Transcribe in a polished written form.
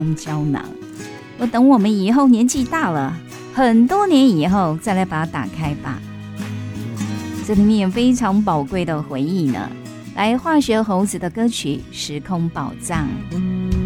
胶囊。等我们以后年纪大了，很多年以后再来把它打开吧。这里面有非常宝贵的回忆呢。来，化学猴子的歌曲《时空宝藏》。